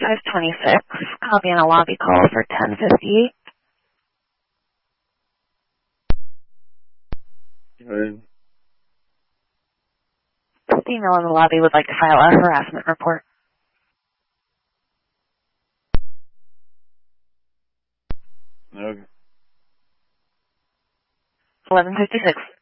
3526. Copy on a lobby call for 1058. Right. Female in the lobby would like to file a harassment report. Okay. 1156.